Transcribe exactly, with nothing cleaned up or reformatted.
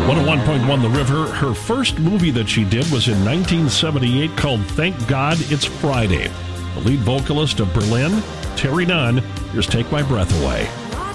one oh one point one The River. Her first movie that she did was in nineteen seventy-eight called Thank God It's Friday. The lead vocalist of Berlin, Terry Nunn. Here's Take My Breath Away.